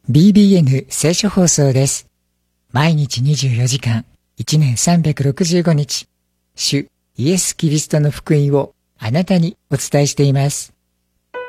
BBN 聖書放送です。毎日24時間、1年365日、主イエス・キリストの福音をあなたにお伝えしています。